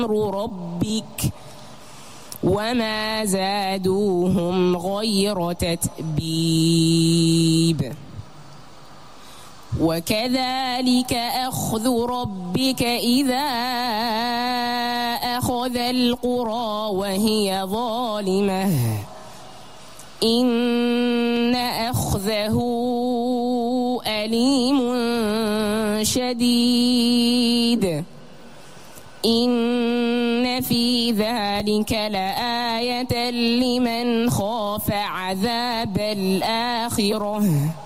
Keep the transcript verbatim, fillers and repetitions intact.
أمر ربك وما زادوهم غير تتبيب وكذلك أخذ ربك إذا أخذ القرى وهي ظالمة إن أخذه أليم شديد إن في ذلك لآية لمن خاف عذاب الآخرة